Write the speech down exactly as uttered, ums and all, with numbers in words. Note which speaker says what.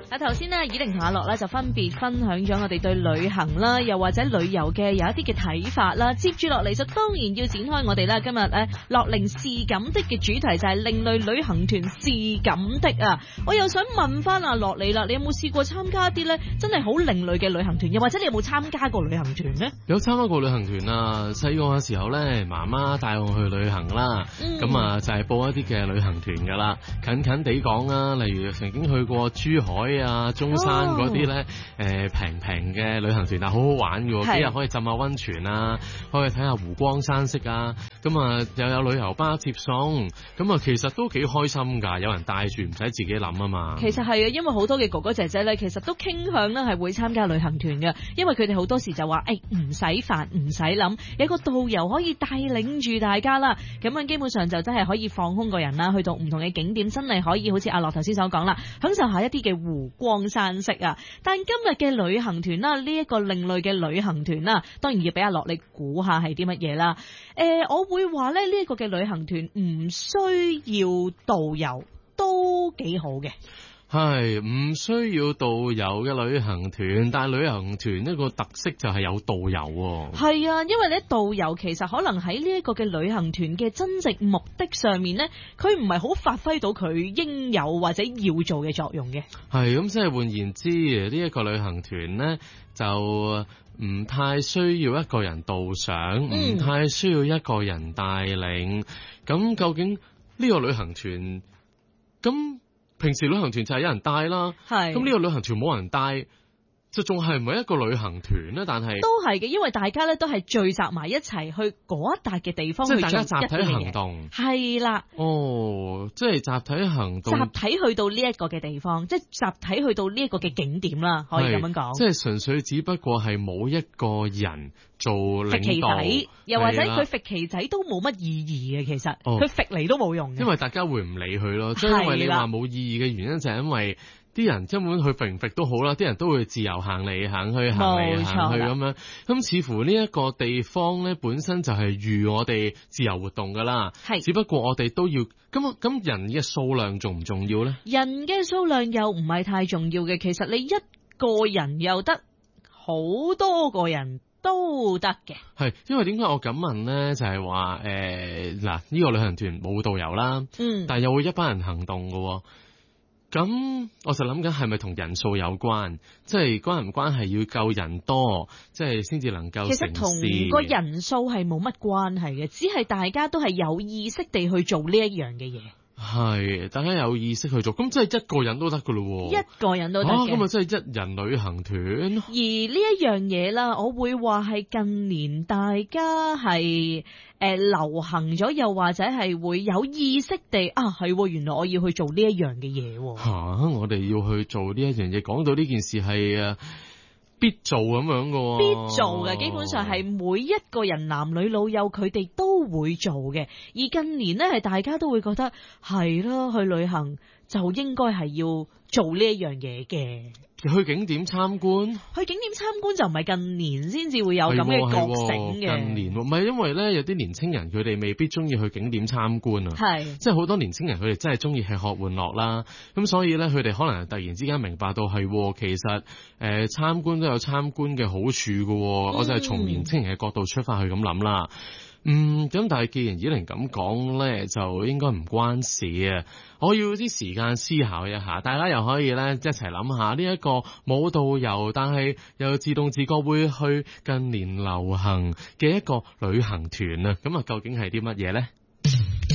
Speaker 1: 啊，頭先呢，以玲同阿樂咧就分別分享咗我哋對旅行啦，又或者旅遊嘅有一啲嘅睇法啦。接住落嚟就當然要展開我哋啦，今日咧樂齡是咁的嘅主題就係另類旅行團是咁的啊！我又想問翻阿樂你啦，你有冇試過參加啲咧真係好另類嘅旅行團？又或者你有冇參加過旅行團呢？
Speaker 2: 有參加過旅行團啊！細個嘅時候咧，媽媽帶我去旅行啦，咁、嗯、啊就係、是、報一啲嘅旅行團噶啦，近近地講啦，例如曾經去過珠海啊、中山嗰啲咧，誒平平嘅旅行團，但係好好玩嘅喎，幾日可以浸下溫泉啊，可以睇下湖光山色啊，咁啊又有旅遊巴接送，咁啊其實都幾開心㗎，有人帶住唔使自己諗啊嘛。
Speaker 1: 其實係啊，因為好多嘅哥哥姐姐咧，其實都傾向咧係會參加旅行團嘅，因為佢哋好多時就話誒唔使煩唔使諗，有個導遊可以帶領住大家啦，咁樣基本上就真係可以放空個人啦，去到唔同嘅景點，真係可以好似阿樂頭先所講啦，享受下一啲嘅湖光山色啊！但今日嘅旅行團啦，呢、這、一個另類嘅旅行團啦，當然要俾阿樂你估下係啲乜嘢啦。誒、呃，我會話咧呢一個嘅旅行團唔需要導遊都幾好嘅。
Speaker 2: 係唔需要導遊嘅旅行團，但係旅行團一個特色就係有導遊喎。係
Speaker 1: 啊，因為咧導遊其實可能喺呢一個嘅旅行團嘅真正目的上面咧，佢唔係好發揮到佢應有或者要做嘅作用嘅。係咁，即係換言之，呢、這、一個旅行團咧就唔太需要一個人導賞，唔、嗯、太需要一個人帶領。咁究竟呢個旅行團咁？平時旅行團就係有人帶啦，咁呢個旅行團冇人帶，就仲係唔係一個旅行團咧？但係都係嘅，因為大家咧都係聚集埋一齊去嗰一笪嘅地方，即係大家集體行動，係啦。哦，即係集體行動，集體去到呢一個嘅地方，即係集體去到呢一個嘅景點啦，可以咁樣講。即係純粹只不過係冇一個人做領導，旗仔又或者佢揈旗仔都冇乜意義嘅，其實佢揈嚟都冇用嘅，因為大家會唔理佢咯。即係因為你話冇意義嘅原因就係因為啲人根本佢揈唔揈都好啦，啲人都會自由行嚟行去，行嚟行去咁樣。咁似乎呢一個地方咧本身就係預我哋自由活動噶啦，係只不過我哋都要咁咁人嘅數量重唔重要咧？人嘅數量又唔係太重要嘅，其實你一個人又得，好多個人都得嘅。係因為點解我咁問咧？就係話誒嗱呢個旅行團冇導遊啦，嗯，但係又會一班人行動嘅。咁我就諗緊係咪同人數有關，即係關唔關係要夠人多，即係先至能夠成事。其實同個人數係冇乜關係嘅，只係大家都係有意識地去做呢一樣嘅嘢。係，大家有意識去做，咁即係一個人都得噶咯。一個人都得嘅。咁啊，即係一人旅行團。而呢一樣嘢啦，我會話係近年大家係誒、呃、流行咗，又或者係會有意識地啊，係原來我要去做呢一樣嘅嘢。吓、啊，我哋要去做呢一樣嘢，講到呢件事係啊。必做咁樣嘅，必做嘅，基本上係每一個人男女老幼佢哋都會做嘅。而近年呢，係大家都會覺得係啦，去旅行就應該係要做呢一樣嘢嘅。去景點參觀，去景點參觀就唔係近年先至會有咁嘅覺醒嘅。近年唔係因為咧，有啲年青人佢哋未必中意去景點參觀啊。係，即係好多年青人佢哋真係中意吃喝玩樂啦。咁所以咧，佢哋可能突然之間明白到係，其實誒參觀都有參觀嘅好處嘅。嗯、我就係從年青人嘅角度出發去咁諗啦。嗯，咁但係既然以玲咁講咧，就應該唔關事啊！我要啲時間思考一下，大家又可以咧一齊諗下呢一個冇導遊，但係又自動自覺會去近年流行嘅一個旅行團啊！咁啊，究竟係啲乜嘢咧？